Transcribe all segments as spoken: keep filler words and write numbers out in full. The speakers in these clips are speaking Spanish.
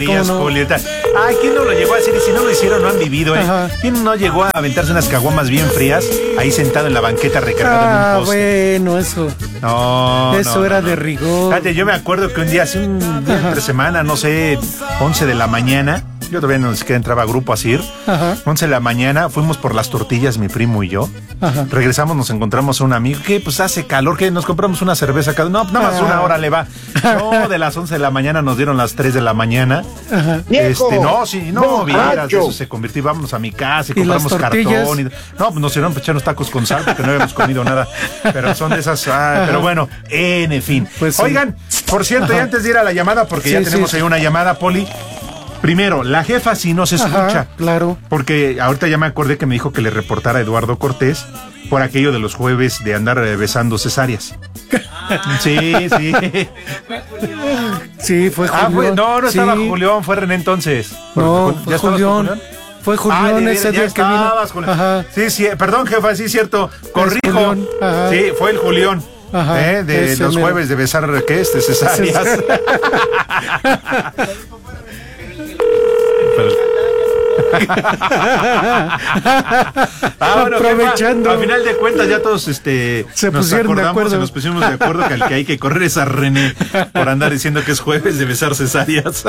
Días, no? Julieta. Ay, ¿quién no lo llegó a hacer? Y si no lo hicieron, no han vivido, ¿eh? Ajá. ¿Quién no llegó a aventarse unas caguamas bien frías ahí sentado en la banqueta recargado ah, en un poste? Bueno, eso. No, Eso no, era no, de no. rigor. Fíjate, yo me acuerdo que un día, hace un día entre semana, no sé, once de la mañana, yo todavía no siquiera entraba a grupo así, Ajá. once de la mañana, fuimos por las tortillas, mi primo y yo. Ajá. Regresamos, nos encontramos a un amigo, que pues hace calor, que nos compramos una cerveza cada uno. No, nada más una hora le va. No, de las once de la mañana nos dieron las tres de la mañana. Ajá. Este, no, sí, no, vieras, eso se convirtió, vámonos a mi casa y, ¿Y compramos cartón. Y, no, pues nos hicieron echar unos tacos con sal porque no habíamos comido nada. Pero son de esas, ah, pero bueno, en fin. Pues, oigan, sí. por cierto, y antes de ir a la llamada, porque sí, ya tenemos sí. ahí una llamada, Poli. Primero, la jefa sí nos escucha. Ajá, claro. Porque ahorita ya me acordé que me dijo que le reportara a Eduardo Cortés por aquello de los jueves de andar besando cesáreas. Sí, sí. Sí, fue Julián. Ah, fue, no, no sí. estaba Julián, fue René entonces. No, ¿Ya fue Julián. Julián? Fue Julián ah, ese día que vino. Ajá. Sí, sí, perdón, jefa, sí, cierto. Corrijo. Sí, fue el Julián. Ajá, ¿eh? De los mero. jueves de besar, ¿qué es? De cesáreas. ah, bueno, aprovechando. Jefa, a final de cuentas ya todos este se nos acordamos y nos pusimos de acuerdo que al que hay que correr es a René por andar diciendo que es jueves de besar cesáreas.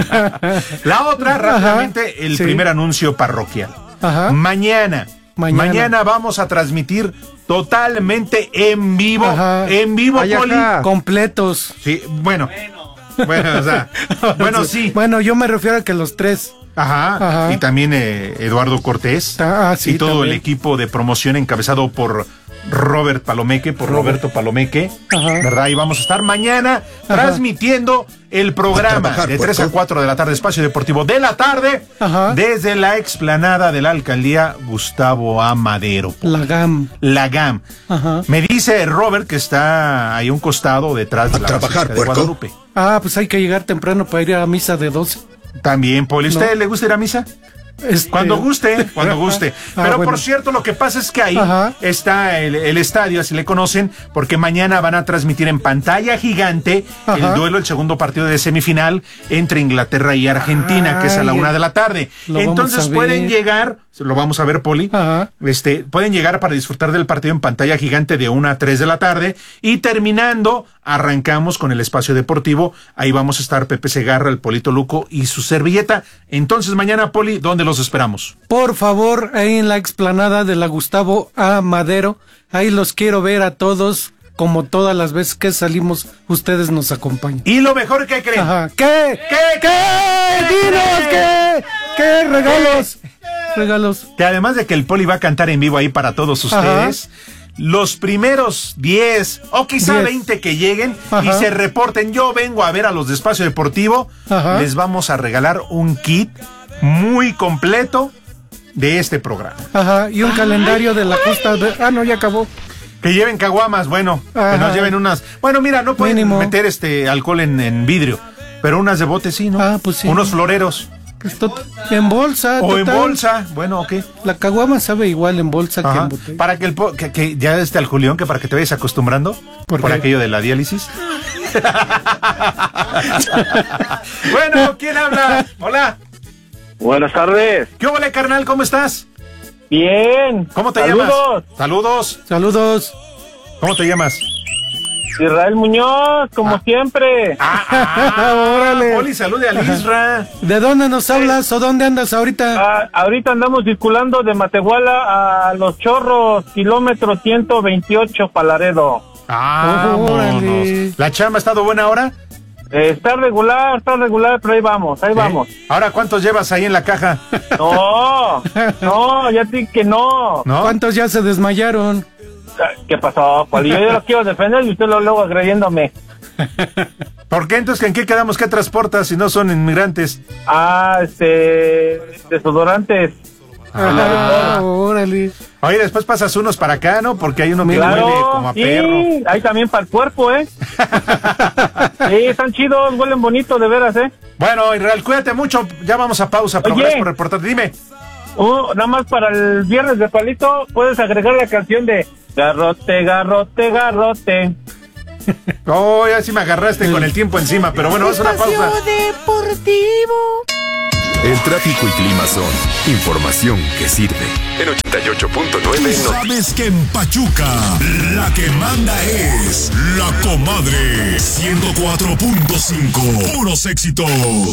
La otra, rápidamente, el sí. primer anuncio parroquial. Ajá. Mañana, mañana, mañana vamos a transmitir totalmente en vivo, Ajá. en vivo, Ay, Poli. Completos. Sí, bueno, bueno, o sea, bueno, sí. Bueno, yo me refiero a que los tres. Ajá, Ajá. y también eh, Eduardo Cortés ah, sí, y todo también. el equipo de promoción encabezado por Robert Palomeque, por Robert. Roberto Palomeque, Ajá. ¿verdad? Y vamos a estar mañana Ajá. transmitiendo el programa trabajar, de tres a cuatro de la tarde, Espacio Deportivo de la tarde, Ajá. desde la explanada de la alcaldía Gustavo A. Madero. La GAM. La GAM. Ajá. Me dice Robert que está ahí a un costado detrás de a la trabajar, de Guadalupe. Ah, pues hay que llegar temprano para ir a la misa de doce. También, Poli. ¿Usted no. le gusta ir a misa? Este... Cuando guste, cuando guste. Ah, Pero bueno. por cierto, lo que pasa es que ahí Ajá. está el, el estadio, así le conocen, porque mañana van a transmitir en pantalla gigante Ajá. el duelo, el segundo partido de semifinal entre Inglaterra y Argentina, Ay, que es a la una de la tarde. Entonces pueden llegar, lo vamos a ver, Poli, Ajá. este, pueden llegar para disfrutar del partido en pantalla gigante de una a tres de la tarde y terminando, arrancamos con el Espacio Deportivo. Ahí vamos a estar Pepe Segarra, el Polito Luco y su servilleta. Entonces mañana, Poli, ¿dónde los esperamos? Por favor, ahí en la explanada de la Gustavo A. Madero, ahí los quiero ver a todos, como todas las veces que salimos, ustedes nos acompañan. ¿Y lo mejor que creen? Ajá. ¿Qué? ¿Qué? ¿Qué? ¡Dinos qué! ¿Qué? ¿Regalos? ¿Qué? Regalos. Que además de que el Poli va a cantar en vivo ahí para todos ustedes, Ajá. los primeros diez o quizá diez. veinte que lleguen Ajá. y se reporten, yo vengo a ver a los de Espacio Deportivo, Ajá. les vamos a regalar un kit muy completo de este programa. Ajá, y un ay, calendario de la costa de... Ah, no, ya acabó. Que lleven caguamas, bueno, Ajá. que nos lleven unas... Bueno, mira, no pueden Mínimo. meter este alcohol en, en vidrio, pero unas de bote sí, ¿no? Ah, pues sí. Unos floreros. Esto, en bolsa. O total. en bolsa, bueno, ok. La caguama sabe igual en bolsa Ajá. que en botella. Para que el... Po que, que ya esté al Julián, que para que te vayas acostumbrando ¿Por, por aquello de la diálisis. Bueno, ¿quién habla? Hola. Buenas tardes. ¿Qué hola, carnal? ¿Cómo estás? Bien. ¿Cómo te Saludos. llamas? Saludos. Saludos. ¿Cómo te llamas? Israel Muñoz, como ah. siempre. Ah, ah, órale. Poli, salude a Isra. ¿De dónde nos hablas sí. o dónde andas ahorita? Ah, ahorita andamos circulando de Matehuala a Los Chorros, kilómetro ciento veintiocho, Palaredo. Ah, oh, órale. ¿La chamba ha estado buena ahora? Eh, está regular, está regular, pero ahí vamos, ahí ¿Sí? vamos. Ahora, ¿cuántos llevas ahí en la caja? No, no, ya te que no. no. ¿Cuántos ya se desmayaron? ¿Qué pasó? Pues yo, yo los quiero defender y usted lo luego agrediéndome. ¿Por qué entonces en qué quedamos? ¿Qué transportas si no son inmigrantes? Ah, este, desodorantes. Ah, ah, órale. Oye, después pasas unos para acá, ¿no? Porque hay uno que claro, huele como a sí, perro. Hay también para el cuerpo, ¿eh? Sí, están chidos, huelen bonito, de veras, ¿eh? Bueno, Israel, cuídate mucho. Ya vamos a pausa, pero gracias por reportarte. Dime. Uh, nada más para el viernes de Palito, puedes agregar la canción de Garrote, garrote, garrote. Oh, ya sí me agarraste con el tiempo encima, pero bueno, vamos a una pausa. Deportivo. El tráfico y clima son información que sirve. En ochenta y ocho punto nueve. ¿Sabes que en Pachuca la que manda es la comadre? ciento cuatro punto cinco. Puros éxitos.